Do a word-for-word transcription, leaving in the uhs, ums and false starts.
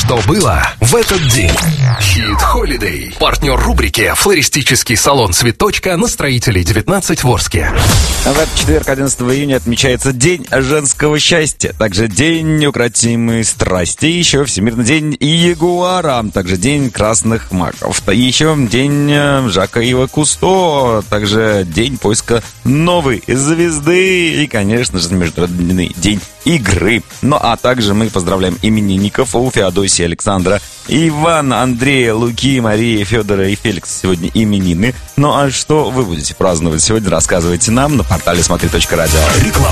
что было в этот день. Хит Холидей. Партнер рубрики «Флористический салон Цветочка» на Строителей девятнадцать в Орске. В этот четверг, одиннадцатого июня, отмечается День женского счастья. Также День неукротимой страсти. Еще Всемирный день ягуара. Также День красных маков. И еще День Жака Ива Кусто. Также День поиска новой звезды. И, конечно же, Международный день игры. Ну, а также мы поздравляем именинников у Феодосии, Александра, Ивана, Андрея, Луки, Марии, Федора и Феликс. Сегодня именины. Ну, а что вы будете праздновать сегодня, рассказывайте нам на портале смотри точка радио. Реклама.